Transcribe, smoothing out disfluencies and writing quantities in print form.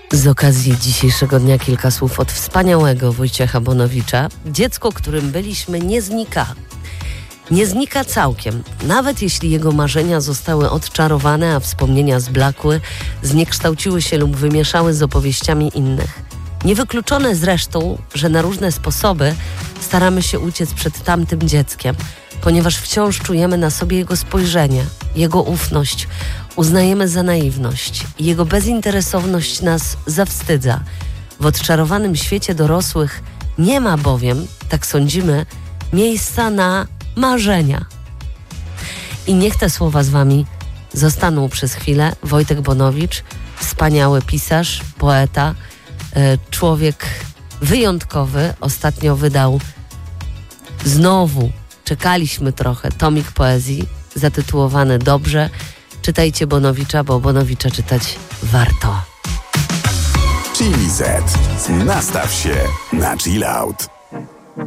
Z okazji dzisiejszego dnia kilka słów od wspaniałego Wojciecha Bonowicza. Dziecko, którym byliśmy, nie znika. Nie znika całkiem, nawet jeśli jego marzenia zostały odczarowane, a wspomnienia zblakły, zniekształciły się lub wymieszały z opowieściami innych. Niewykluczone zresztą, że na różne sposoby staramy się uciec przed tamtym dzieckiem, ponieważ wciąż czujemy na sobie jego spojrzenie, jego ufność, uznajemy za naiwność. Jego bezinteresowność nas zawstydza. W odczarowanym świecie dorosłych nie ma bowiem, tak sądzimy, miejsca na marzenia. I niech te słowa z wami zostaną przez chwilę. Wojtek Bonowicz, wspaniały pisarz, poeta, człowiek wyjątkowy. Ostatnio wydał znowu, czekaliśmy trochę, tomik poezji zatytułowany Dobrze. Czytajcie Bonowicza, bo Bonowicza czytać warto. Chili Z. Nastaw się na chill out.